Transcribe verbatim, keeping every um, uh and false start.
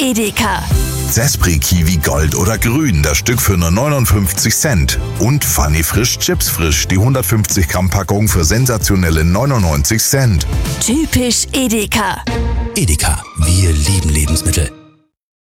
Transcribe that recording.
Edeka. Zespri Kiwi Gold oder Grün, das Stück für nur neunundfünfzig Cent. Und Funny Frisch Chips Frisch, die hundertfünfzig Gramm Packung für sensationelle neunundneunzig Cent. Typisch Edeka. Edeka, wir lieben Lebensmittel.